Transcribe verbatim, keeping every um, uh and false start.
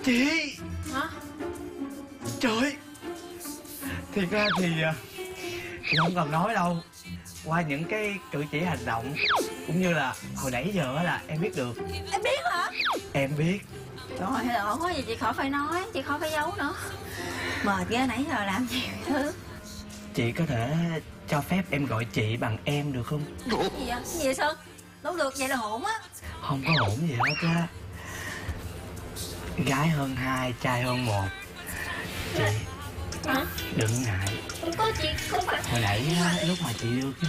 Chị. Hả? Trời, thiệt ra thì chị không cần nói đâu. Qua những cái cử chỉ hành động cũng như là hồi nãy giờ á là em biết được. Em biết hả? Em biết. Rồi ổn quá, vậy chị khỏi phải nói, chị khỏi phải giấu nữa. Mệt ghê, nãy giờ làm nhiều thứ. Chị có thể cho phép em gọi chị bằng em được không? Cái gì vậy? Cái gì vậy Sơn? Đâu được, vậy là hỗn á. Không có hỗn gì hết á. Gái hơn hai, trai hơn một. Chị Hả? đừng ngại. Không có, chị không phải. Hồi nãy á, lúc mà chị đưa cái